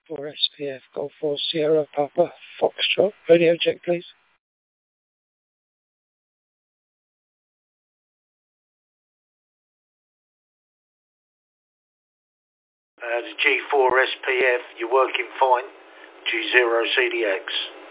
G4 SPF, Golf 4 Sierra Papa Foxtrot. Radio check, please. The G4 SPF, you're working fine. G0 CDX.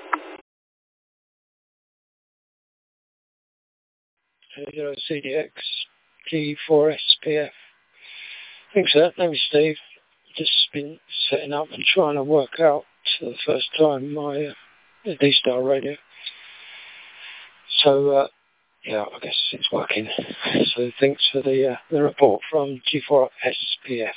G0 CDX, G4 SPF. Thanks for that. Name is Steve. Just been setting up and trying to work out for the first time my D-Star radio. So, yeah, I guess it's working. So thanks for the report from G4 SPF.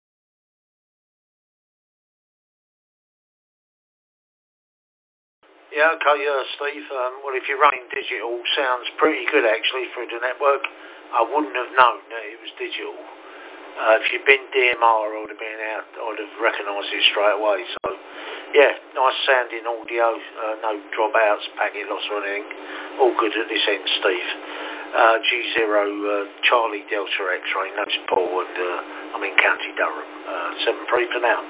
Yeah, okay, Steve. Well, if you're running digital, sounds pretty good actually through the network. I wouldn't have known that it was digital. If you'd been DMR, I would have been out. I would have recognised it straight away. So, yeah, nice sounding audio. No dropouts, packet loss or anything. All good at this end, Steve. G0 Charlie Delta X-ray, notice Paul, and I'm in County Durham. 7-3 for now.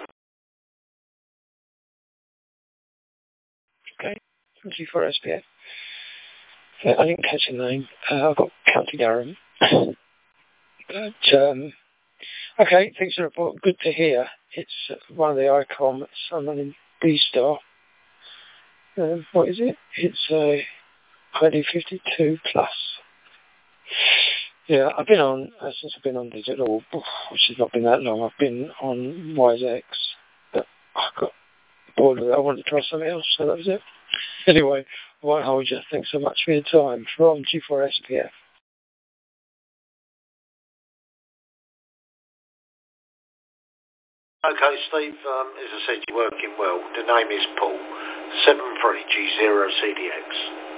Okay, G4 SPF. Yeah, I didn't catch the name. I've got County Durham. But, okay, thanks for the report. Good to hear. It's one of the ICOM, someone in D-Star. What is it? It's a 2052 plus. Yeah, I've been on, since I've been on digital, which has not been that long, I've been on WiseX, but I got bored of it. I wanted to try something else, so that was it. Anyway, I won't hold you. Thanks so much for your time. From G4 SPF. Okay, Steve, as I said, you're working well. The name is Paul. 7-3 G0 CDX.